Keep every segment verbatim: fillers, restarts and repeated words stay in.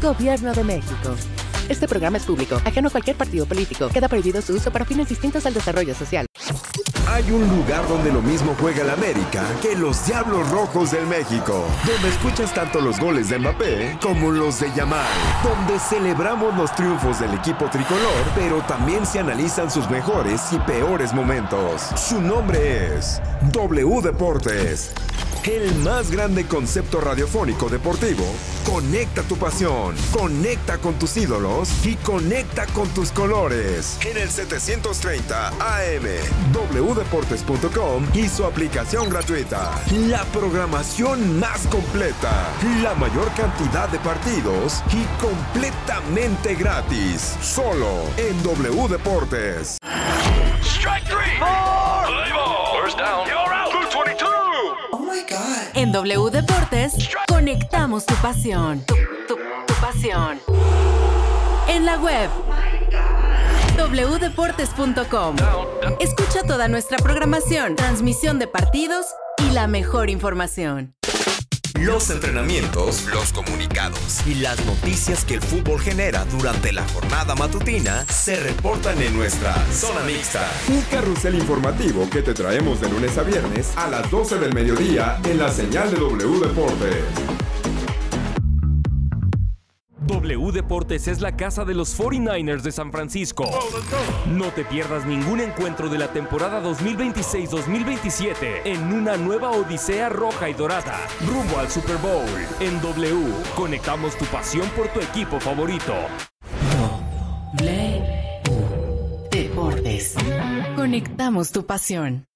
Gobierno de México. Este programa es público, ajeno a cualquier partido político. Queda prohibido su uso para fines distintos al desarrollo social. Hay un lugar donde lo mismo juega el América que los Diablos Rojos del México, donde escuchas tanto los goles de Mbappé como los de Yamal, donde celebramos los triunfos del equipo tricolor, pero también se analizan sus mejores y peores momentos. Su nombre es W Deportes. El más grande concepto radiofónico deportivo. Conecta tu pasión, conecta con tus ídolos y conecta con tus colores. En el setecientos treinta A M, w deportes punto com y su aplicación gratuita. La programación más completa, la mayor cantidad de partidos y completamente gratis. Solo en W Deportes. Strike three. Four. Play ball. First down. You're out. two twenty-two. En W Deportes, conectamos tu pasión. Tu, tu, tu pasión. En la web, w deportes punto com. Escucha toda nuestra programación, transmisión de partidos y la mejor información. Los entrenamientos, los comunicados y las noticias que el fútbol genera durante la jornada matutina se reportan en nuestra Zona Mixta. Un carrusel informativo que te traemos de lunes a viernes a las doce del mediodía en la señal de W Deportes. W Deportes es la casa de los cuarenta y nueve ers de San Francisco. No te pierdas ningún encuentro de la temporada dos mil veintiséis dos mil veintisiete en una nueva odisea roja y dorada, rumbo al Super Bowl. En W, conectamos tu pasión por tu equipo favorito. W Deportes. Conectamos tu pasión.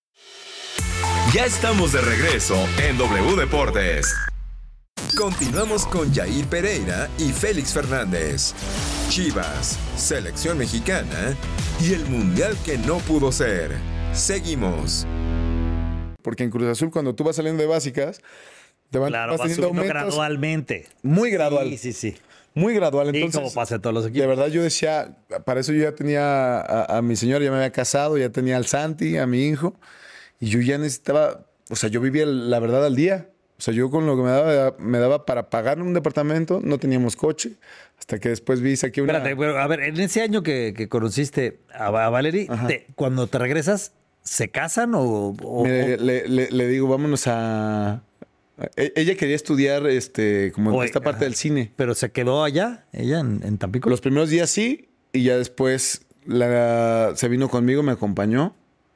Ya estamos de regreso en W Deportes. Continuamos con Yair Pereira y Félix Fernández. Chivas, selección mexicana y el mundial que no pudo ser. Seguimos. Porque en Cruz Azul, cuando tú vas saliendo de básicas, te van Claro, vas va teniendo subiendo aumentos gradualmente. muy gradual. Sí, sí, sí. Muy gradual. Y Entonces, como pasa en todos los equipos. de verdad yo decía, para eso yo ya tenía a, a mi señora, ya me había casado, ya tenía al Santi, a mi hijo, y yo ya necesitaba, o sea, yo vivía la verdad al día. O sea, yo con lo que me daba, me daba para pagar un departamento, no teníamos coche, hasta que después vi, saqué una... Espérate, pero, a ver, en ese año que, que conociste a, a Valerie, te, cuando te regresas, ¿se casan o...? o Me- le, le- le digo, vámonos a... e- Ella quería estudiar este, como o- esta parte ajá. del cine. ¿Pero se quedó allá, ella, en, en Tampico? Los primeros días sí, y ya después la, se vino conmigo, me acompañó.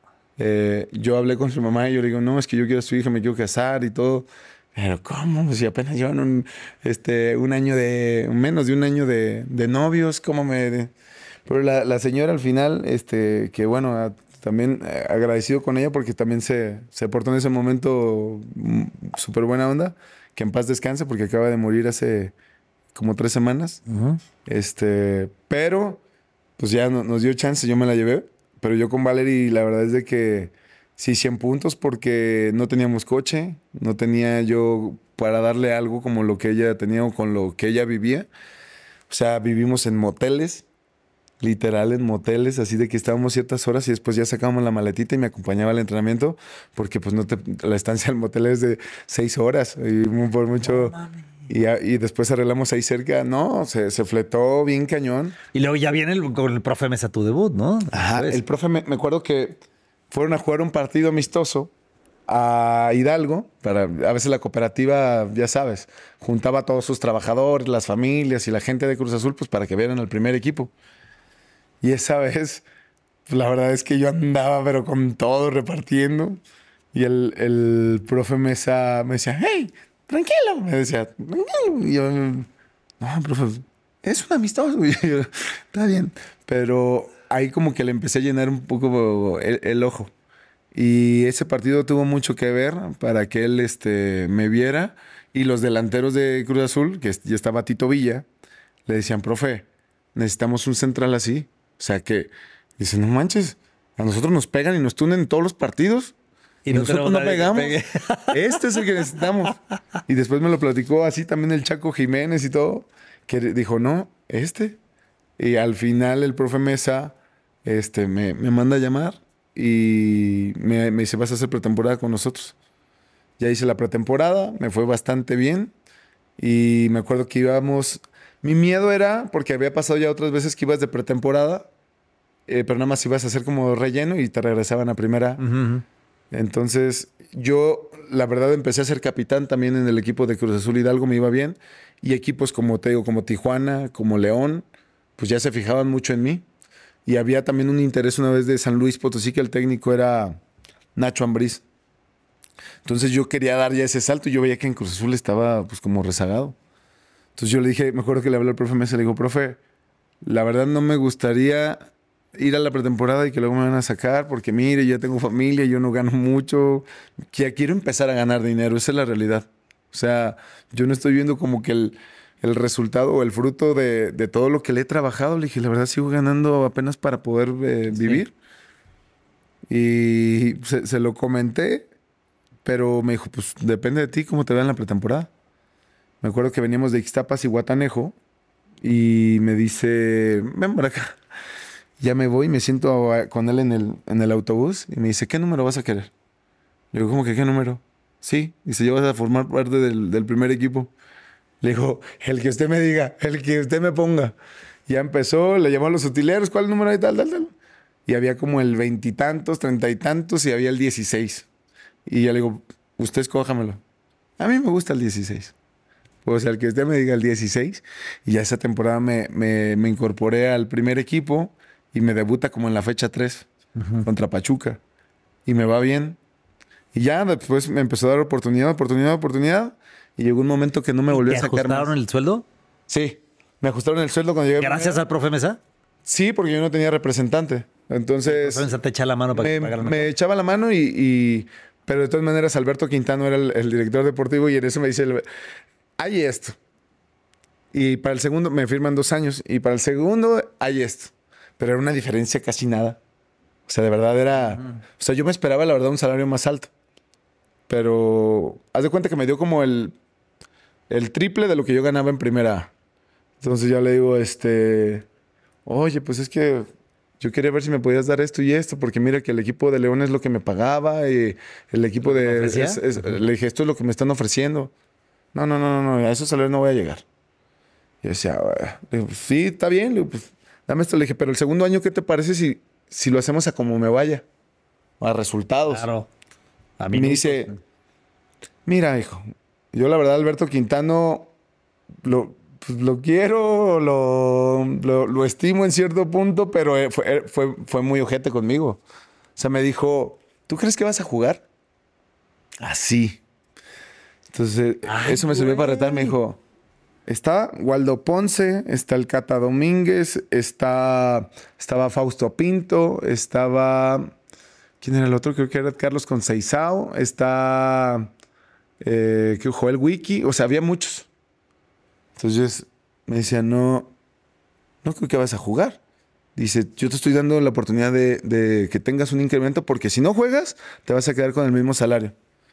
Eh, yo hablé con su mamá y yo le digo, no, es que yo quiero a su hija, me quiero casar y todo. Pero ¿cómo? Si apenas llevan un, este, un año de, menos de un año de, de novios, ¿cómo me...? Pero la, la señora al final, este, que bueno, a- también eh, agradecido con ella porque también se, se portó en ese momento mm, súper buena onda, que en paz descanse porque acaba de morir hace como tres semanas. Ujú. Este, pero pues ya no- nos dio chance, yo me la llevé, pero yo con Valerie la verdad es de que sí, cien puntos porque no teníamos coche, no tenía yo para darle algo como lo que ella tenía o con lo que ella vivía. O sea, vivimos en moteles, literal en moteles, así de que estábamos ciertas horas y después ya sacábamos la maletita y me acompañaba al entrenamiento porque pues no te, la estancia al motel es de seis horas y mu- por mucho... Y, ya- y después arreglamos ahí cerca. No, se, se fletó bien cañón. Y luego ya viene el, con el profe Mesa tu debut, ¿no? Ajá, Después. el profe, me, me acuerdo que fueron a jugar un partido amistoso a Hidalgo. Para, a veces la cooperativa, ya sabes, juntaba a todos sus trabajadores, las familias y la gente de Cruz Azul, pues para que vieran al primer equipo. Y esa vez, pues, la verdad es que yo andaba, pero con todo repartiendo. Y el, el profe Mesa me decía, hey, tranquilo. Me decía, tranquilo. Y yo, no, profe, es un amistoso. Y yo, está bien. Pero ahí como que le empecé a llenar un poco el, el ojo. Y ese partido tuvo mucho que ver para que él este, me viera. Y los delanteros de Cruz Azul, que ya estaba Tito Villa, le decían, profe, necesitamos un central así. O sea que, dice, no manches, a nosotros nos pegan y nos tunen en todos los partidos. Y, no nosotros tenemos no nadie que pegamos. pegue. Este es el que necesitamos. Y después me lo platicó así también el Chaco Jiménez y todo, que dijo, no, este. Y al final el profe Mesa este, me, me manda a llamar y me, me dice, vas a hacer pretemporada con nosotros. Ya hice la pretemporada, me fue bastante bien. Y me acuerdo que íbamos, Mi miedo era, porque había pasado ya otras veces que ibas de pretemporada, eh, pero nada más ibas a hacer como relleno y te regresaban a primera. Ujú. Entonces, yo, la verdad, empecé a ser capitán también en el equipo de Cruz Azul Hidalgo, me iba bien. Y equipos como, te digo, como Tijuana, como León, pues ya se fijaban mucho en mí. Y había también un interés una vez de San Luis Potosí, que el técnico era Nacho Ambriz. Entonces yo quería dar ya ese salto y yo veía que en Cruz Azul estaba pues como rezagado. Entonces yo le dije, me acuerdo que le hablé al profe Mesa, le digo, profe, la verdad no me gustaría ir a la pretemporada y que luego me van a sacar, porque mire, yo ya tengo familia, yo no gano mucho, ya quiero empezar a ganar dinero, esa es la realidad. O sea, yo no estoy viendo como que el, el resultado o el fruto de, de todo lo que le he trabajado. Le dije, la verdad sigo ganando apenas para poder eh, vivir. Sí. Y se, se lo comenté, pero me dijo, pues depende de ti cómo te va en la pretemporada. Me acuerdo que veníamos de Ixtapas y Guatanejo y me dice, ven para acá. Ya me voy, me siento a, con él en el, en el autobús y me dice, ¿qué número vas a querer? Le digo, ¿cómo que qué número? Sí, dice, ya vas a formar parte del, del primer equipo. Le digo, el que usted me diga, el que usted me ponga. Ya empezó, le llamó a los utileros, ¿cuál número hay? Tal, tal, tal. Y había como el veintitantos, treinta y tantos y había el dieciséis. Y ya le digo, usted escójamelo. A mí me gusta el dieciséis. O sea, el que usted me diga el dieciséis. Y ya esa temporada me, me, me incorporé al primer equipo y me debuta como en la fecha tres uh-huh. contra Pachuca. Y me va bien. Y ya después me empezó a dar oportunidad, oportunidad, oportunidad. Y llegó un momento que no me volvió a sacar más. ¿Te ajustaron el sueldo? Sí, me ajustaron el sueldo cuando llegué. ¿Gracias al profe Mesa? Sí, porque yo no tenía representante. Entonces... El profe Mesa te echa la mano para me, que pagaran. Me echaba la mano y, y... Pero de todas maneras, Alberto Quintano era el, el director deportivo y en eso me dice, el, hay esto. Y para el segundo me firman dos años. Y para el segundo hay esto. Pero era una diferencia casi nada. O sea, de verdad era... Uh-huh. O sea, yo me esperaba, la verdad, un salario más alto. Pero haz de cuenta que me dio como el, el triple de lo que yo ganaba en primera A. Entonces ya le digo, este... Oye, pues es que yo quería ver si me podías dar esto y esto, porque mira que el equipo de León es lo que me pagaba y el equipo de... Es, es, le dije, esto es lo que me están ofreciendo. No, no, no, no, no, a esos salarios no voy a llegar. Y yo decía, le digo, sí, está bien, le digo, pues dame esto. Le dije, pero el segundo año, ¿qué te parece si, si lo hacemos a como me vaya? A resultados. Claro. A mí me dice, mira, hijo, yo la verdad, Alberto Quintano, lo, pues, lo quiero, lo, lo, lo estimo en cierto punto, pero fue, fue, fue muy ojete conmigo. O sea, me dijo, ¿tú crees que vas a jugar? Así. Entonces, Ay, eso me sirvió para retar. Me dijo, está Waldo Ponce, está el Cata Domínguez, está, estaba Fausto Pinto, estaba... ¿Quién era el otro? Creo que era Carlos Conceizao. Está eh, Joel Wiki. O sea, había muchos. Entonces me decía, no, no creo que vas a jugar. Dice, yo te estoy dando la oportunidad de, de que tengas un incremento porque si no juegas, te vas a quedar con el mismo salario.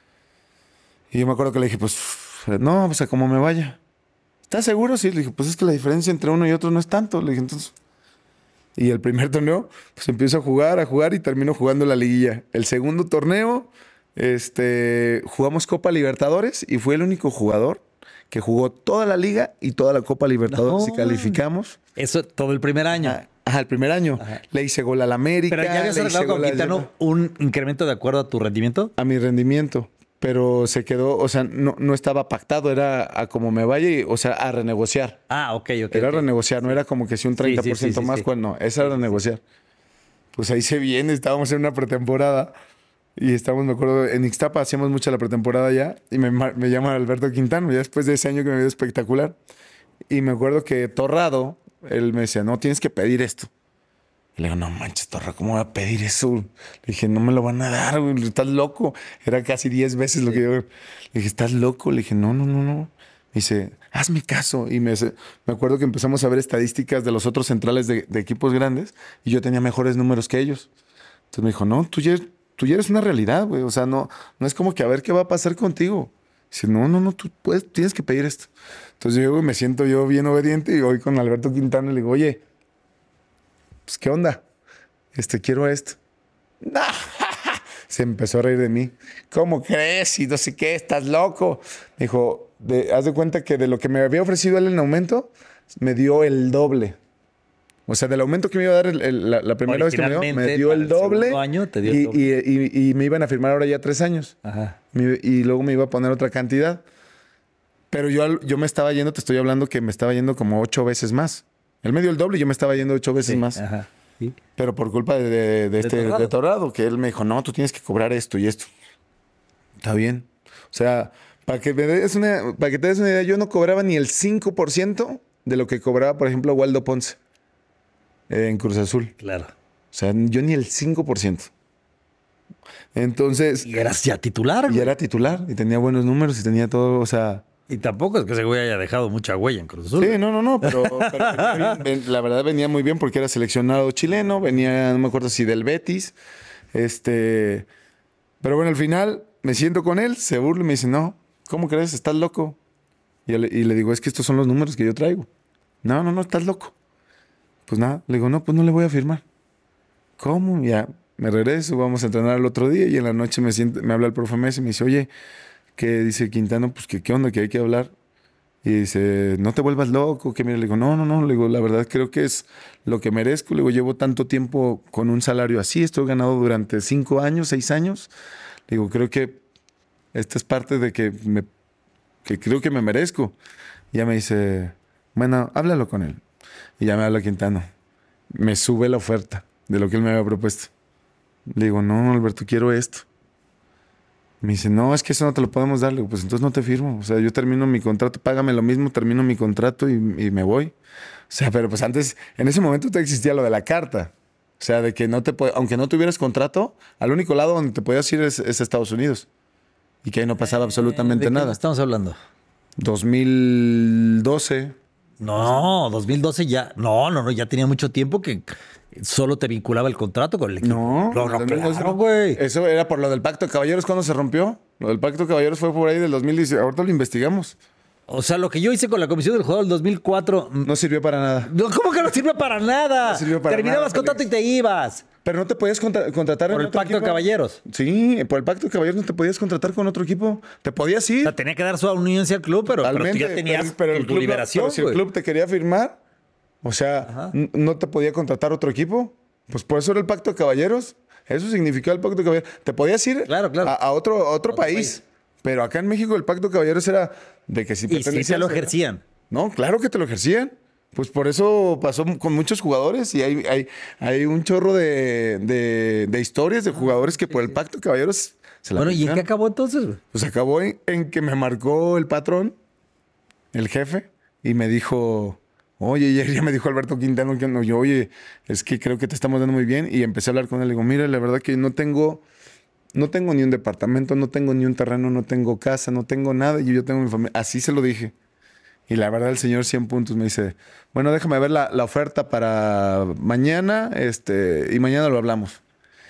Y yo me acuerdo que le dije, pues, no, o sea, como me vaya. ¿Estás seguro? Sí. Le dije, pues es que la diferencia entre uno y otro no es tanto. Le dije, entonces... Y el primer torneo, pues empiezo a jugar, a jugar y termino jugando la liguilla. El segundo torneo, este, jugamos Copa Libertadores y fue el único jugador que jugó toda la liga y toda la Copa Libertadores no. y calificamos. Eso todo el primer año. Ajá, ajá el primer año. Ajá. Le hice gol al América. ¿Pero ya habías arreglado con Quintano un incremento de acuerdo a tu rendimiento? A mi rendimiento. Pero se quedó, o sea, no, no estaba pactado, era a como me vaya, y, o sea, a renegociar. Ah, ok, ok. Era okay. renegociar, no era como que si un treinta por ciento sí, sí, sí, más, sí. Pues no, esa era renegociar. Pues ahí se viene, estábamos en una pretemporada y estábamos, me acuerdo, en Ixtapa hacíamos mucha la pretemporada ya y me, me llama Alberto Quintano, ya después de ese año que me vio espectacular. Y me acuerdo que Torrado, él me decía, no, tienes que pedir esto. Y le digo, no manches, Torra, ¿cómo voy a pedir eso? Le dije, no me lo van a dar, güey, estás loco. Era casi diez veces sí. lo que yo... Le dije, ¿estás loco? Le dije, no, no, no, no. Me dice, hazme caso. Y me, me acuerdo que empezamos a ver estadísticas de los otros centrales de, de equipos grandes y yo tenía mejores números que ellos. Entonces me dijo, no, tú ya, tú ya eres una realidad, güey. O sea, no, no es como que a ver qué va a pasar contigo. Dice, no, no, no, tú puedes, tienes que pedir esto. Entonces yo me siento yo bien obediente y voy con Alberto Quintana y le digo, oye, pues, ¿qué onda? Este, quiero esto. Se empezó a reír de mí. ¿Cómo crees? Y no sé qué, estás loco. Me dijo, de, haz de cuenta que de lo que me había ofrecido él en aumento, me dio el doble. O sea, del aumento que me iba a dar el, el, la, la primera vez que me dio, me dio el doble. Año te dio y, el doble. Y, y, y me iban a firmar ahora ya tres años. Ajá. Y luego me iba a poner otra cantidad. Pero yo, yo me estaba yendo, te estoy hablando que me estaba yendo como ocho veces más. Él me dio el doble y yo me estaba yendo ocho veces Sí, más. Ajá. Sí. Pero por culpa de, de, de este Torrado. de Torrado, que él me dijo, no, tú tienes que cobrar esto y esto. Está bien. O sea, para que, me des una, para que te des una idea, yo no cobraba ni el cinco por ciento de lo que cobraba, por ejemplo, Waldo Ponce eh, en Cruz Azul. Claro. O sea, yo ni el cinco por ciento. Entonces... Y eras ya titular, Y güey. era titular y tenía buenos números y tenía todo, o sea... Y tampoco es que ese güey haya dejado mucha huella en Cruz Azul. Sí, no, no, no, pero, pero venía bien, ven- la verdad venía muy bien porque era seleccionado chileno, venía, no me acuerdo si del Betis, este... Pero bueno, al final me siento con él, se burla y me dice, no, ¿cómo crees? ¿Estás loco? Y, yo le, y le digo, es que estos son los números que yo traigo. No, no, no, estás loco. Pues nada, le digo, no, pues no le voy a firmar. ¿Cómo? Ya, me regreso, vamos a entrenar el otro día y en la noche me, siente, me habla el profe Messi y me dice, oye, que dice Quintano, pues que qué onda, que hay que hablar. Y dice, no te vuelvas loco, que mira, le digo, no, no, no, le digo, la verdad creo que es lo que merezco. Le digo, llevo tanto tiempo con un salario así, estoy ganado durante cinco años, seis años. Le digo, creo que esta es parte de que, me, que creo que me merezco. Y ya me dice, bueno, háblalo con él. Y ya me habla Quintano. Me sube la oferta de lo que él me había propuesto. Le digo, no, Alberto, quiero esto. Me dice, no, es que eso no te lo podemos dar. Le digo, pues entonces no te firmo. O sea, yo termino mi contrato, págame lo mismo, termino mi contrato y, y me voy. O sea, pero pues antes, en ese momento te existía lo de la carta. O sea, de que no te puede, aunque no tuvieras contrato, al único lado donde te podías ir es, es Estados Unidos. Y que ahí no pasaba absolutamente ¿De qué nada. estamos hablando? dos mil doce. No, dos mil doce ya. No, no, no, ya tenía mucho tiempo que solo te vinculaba el contrato con el equipo. No, no, no, dos mil doce claro, güey. Eso era por lo del Pacto de Caballeros. ¿Cuándo se rompió? Lo del Pacto de Caballeros fue por ahí del dos mil diez. Ahorita lo investigamos. O sea, lo que yo hice con la comisión del jugador del dos mil cuatro. No sirvió para nada. No, ¿cómo que no sirve para nada? No sirvió para Terminabas nada, contrato y Félix. te ibas. Pero no te podías contra- contratar Por en el otro pacto de equipo. caballeros. Sí, por el Pacto de Caballeros no te podías contratar con otro equipo. Te podías O ir. sea, tenía que dar su anuencia al club, pero, pero tú Totalmente, ya tenías pero- pero el tu club no- liberación, pero si el güey. club te quería firmar, o sea, n- no te podía contratar otro equipo. Pues por eso era el Pacto de Caballeros. Eso significaba el Pacto de Caballeros. Te podías ir Claro, claro. A, a otro, a otro, Otro país. país. Pero acá en México el Pacto de Caballeros era de que si Y sí pertenecías se lo a- ejercían. No, claro que te lo ejercían. Pues por eso pasó con muchos jugadores y hay, hay, hay un chorro de, de- de historias de jugadores que por el Pacto de Caballeros se la Bueno, ¿y en qué aplicaron. acabó entonces, güey? Pues acabó en, en que me marcó el patrón, el jefe, y me dijo, oye, y ya me dijo Alberto Quintano que no, yo, oye, es que creo que te estamos dando muy bien. Y empecé a hablar con él. Le digo, mira, la verdad que no tengo, no tengo ni un departamento, no tengo ni un terreno, no tengo casa, no tengo nada. Y yo tengo mi familia. Así se lo dije. Y la verdad, el señor cien puntos me dice, bueno, déjame ver la, la oferta para mañana, este, y mañana lo hablamos.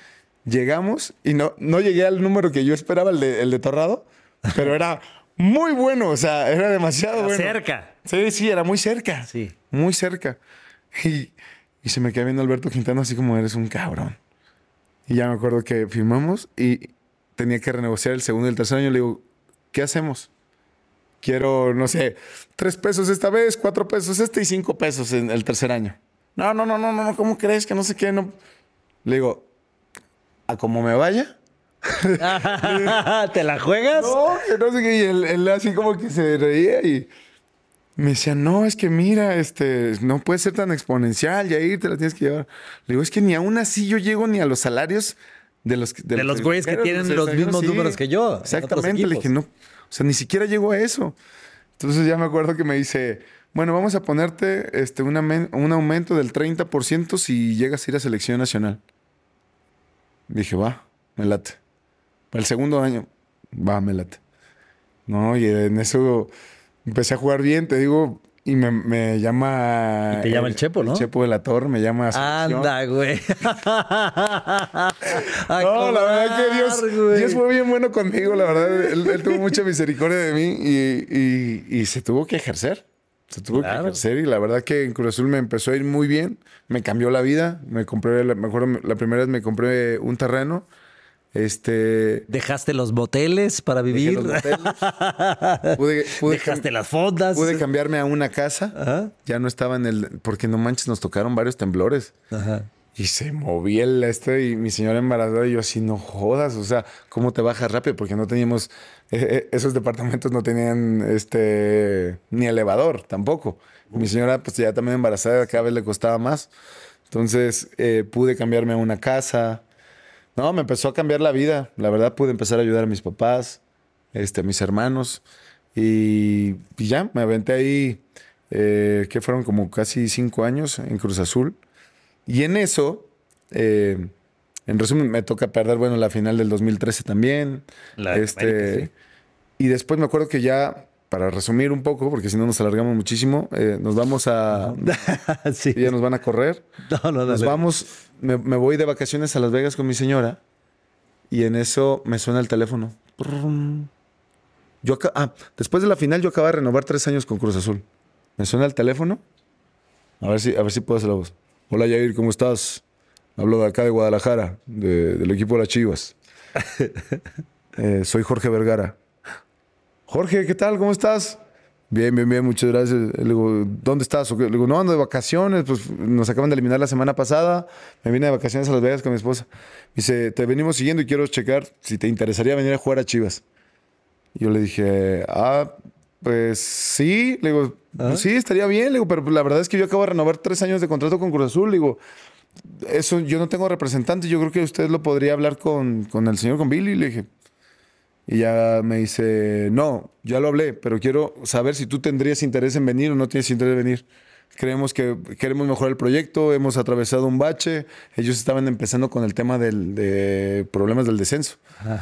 Llegamos y no, no llegué al número que yo esperaba, el de, el de Torrado, pero era muy bueno, o sea, era demasiado Era bueno. cerca. Sí, sí, era muy cerca. Sí. Muy cerca. Y, y se me queda viendo Alberto Quintano así como, eres un cabrón. Y ya me acuerdo que firmamos y tenía que renegociar el segundo y el tercer año. Le digo, ¿qué hacemos? Quiero, no sé, tres pesos esta vez, cuatro pesos este y cinco pesos en el tercer año. No, no, no, no, no, ¿cómo crees? Que no sé qué, no. Le digo, ¿a cómo me vaya? ¿Te la juegas? No, que no sé qué. Y él, él así como que se reía y me decía, no, es que mira, este, no puede ser tan exponencial, Yair, te la tienes que llevar. Le digo, es que ni aún así yo llego ni a los salarios de los de, De los güeyes que extranjeros, tienen de los extranjeros, mismos números que yo en otros Exactamente, le dije, equipos. no, o sea, ni siquiera llego a eso. Entonces ya me acuerdo que me dice, bueno, vamos a ponerte este, un, amen- un aumento del treinta por ciento si llegas a ir a selección nacional. Dije, va, me late. Para el segundo año, va, me late. No, y en eso empecé a jugar bien, te digo, y me, me llama... Y te llama el Chepo, ¿no? El Chepo de la Torre me llama a selección. Anda, güey. No, la verdad que Dios, güey. Dios fue bien bueno conmigo, la verdad. Él, él tuvo mucha misericordia de mí y, y- y se tuvo que ejercer. Se tuvo Claro. que ejercer y la verdad que en Cruz Azul me empezó a ir muy bien. Me cambió la vida. Me compré, la, me acuerdo, la primera vez me compré un terreno Este, ¿Dejaste los moteles para dejé vivir? los moteles. Pude, pude ¿Dejaste cam- las fondas? Pude cambiarme a una casa. Ajá. Ya no estaba en el... Porque no manches, nos tocaron varios temblores. Ajá. Y se movía el este y mi señora embarazada y yo así, no jodas, o sea, ¿cómo te bajas rápido? Porque no teníamos, eh, eh, esos departamentos no tenían este ni elevador tampoco. Mi señora pues ya también embarazada, cada vez le costaba más. Entonces eh, pude cambiarme a una casa. No, me empezó a cambiar la vida. La verdad pude empezar a ayudar a mis papás, este, a mis hermanos. Y, y ya, me aventé ahí, eh, que fueron como casi cinco años en Cruz Azul. Y en eso, eh, en resumen, me toca perder, bueno, la final del dos mil trece también. La este, América, sí. Y después me acuerdo que ya, para resumir un poco, porque si no nos alargamos muchísimo, eh, nos vamos a... Sí. Ya nos van a correr. No, no, Nos dale. vamos, me, me voy de vacaciones a Las Vegas con mi señora y en eso me suena el teléfono. Brum. Yo acá, ah, después de la final yo acababa de renovar tres años con Cruz Azul. Me suena el teléfono. A ver si, a ver si puedo hacer la voz. Hola Yair, ¿cómo estás? Hablo de acá de Guadalajara, de- del equipo de las Chivas. Eh, soy Jorge Vergara. Jorge, ¿qué tal? ¿Cómo estás? Bien, bien, bien, muchas gracias. Le digo, ¿dónde estás? O qué? Le digo, no, ando de vacaciones, pues nos acaban de eliminar la semana pasada. Me vine de vacaciones a Las Vegas con mi esposa. Me dice, te venimos siguiendo y quiero checar si te interesaría venir a jugar a Chivas. Y yo le dije, ah, pues sí. Le digo, pues sí, estaría bien. Le digo, pero la verdad es que yo acabo de renovar tres años de contrato con Cruz Azul. Le digo, eso yo no tengo representante. Yo creo que usted lo podría hablar con, con el señor, con Billy. Le dije, y ya me dice, no, ya lo hablé, pero quiero saber si tú tendrías interés en venir o no tienes interés en venir. Creemos que queremos mejorar el proyecto, hemos atravesado un bache. Ellos estaban empezando con el tema del, de problemas del descenso.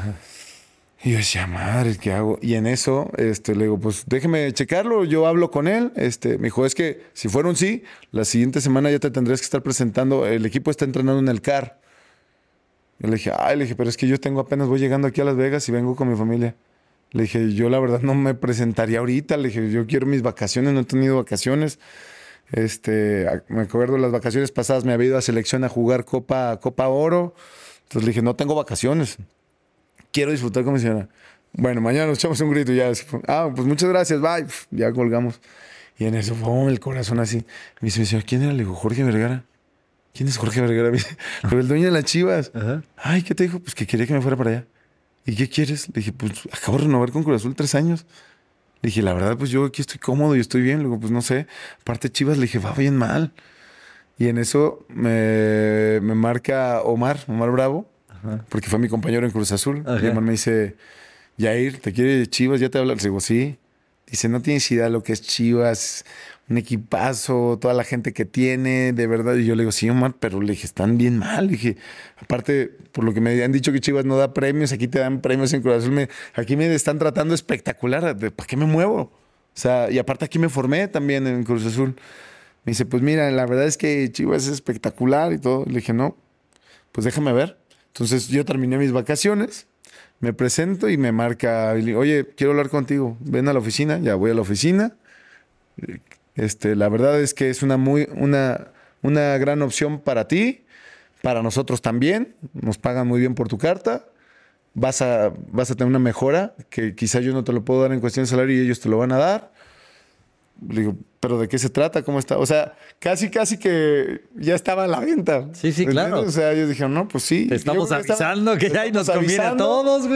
Y yo decía, madre, ¿qué hago? Y en eso este, le digo, pues déjeme checarlo, yo hablo con él. Este, me dijo, es que si fuera un sí, la siguiente semana ya te tendrías que estar presentando. El equipo está entrenando en el C A R. Yo le dije, ay, le dije, pero es que yo tengo apenas, voy llegando aquí a Las Vegas y vengo con mi familia. Le dije, yo la verdad no me presentaría ahorita. Le dije, yo quiero mis vacaciones, no he tenido vacaciones. Este, a- me acuerdo las vacaciones pasadas me había ido a selección a jugar Copa, Copa Oro. Entonces le dije, no tengo vacaciones. Quiero disfrutar con mi señora. Bueno, mañana nos echamos un grito y ya. Ah, pues muchas gracias, bye. Pf, ya colgamos. Y en eso, pum, el corazón así. Me dice, mi señora, ¿quién era? Le digo, Jorge Vergara. ¿Quién es Jorge Vergara? Me dice, pero el dueño de las Chivas. Ajá. Ay, ¿qué te dijo? Pues que quería que me fuera para allá. ¿Y qué quieres? Le dije, pues acabo de renovar con Cruz Azul tres años. Le dije, la verdad, pues yo aquí estoy cómodo y estoy bien. Le digo, pues no sé. Aparte Chivas, le dije, va bien mal. Y en eso me, me marca Omar, Omar Bravo, porque fue mi compañero en Cruz Azul. Ajá. Y Omar me dice, Yair, ¿te quiere Chivas? ¿Ya te habla? Le digo, sí. Dice, no tienes idea lo que es Chivas, un equipazo, toda la gente que tiene, de verdad. Y yo le digo, sí, Omar, pero le dije, están bien mal. Le dije, aparte, por lo que me han dicho que Chivas no da premios, aquí te dan premios en Cruz Azul. Me, aquí me están tratando espectacular. ¿de- ¿Para qué me muevo? O sea, y aparte aquí me formé también en Cruz Azul. Me dice, pues mira, la verdad es que Chivas es espectacular y todo. Le dije, no, pues déjame ver. Entonces yo terminé mis vacaciones, me presento y me marca, Billy, oye, quiero hablar contigo, ven a la oficina. Ya voy a la oficina. Este, la verdad es que es una muy, una, una gran opción para ti, para nosotros también. Nos pagan muy bien por tu carta. Vas a, vas a tener una mejora que quizá yo no te lo puedo dar en cuestión de salario y ellos te lo van a dar. Le digo, ¿pero de qué se trata? ¿Cómo está? O sea, casi, casi que ya estaba a la venta. Sí, sí, ¿Entiendes? claro. O sea, ellos dijeron, no, pues sí. Te estamos Yo creo que estaba- avisando que te ya nos estamos conviene a avisando. todos, güey.